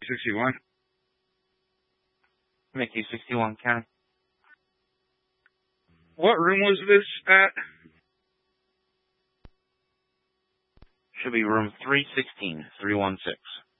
61. Mickey 61 County. What room was this at? Should be room 316, 316.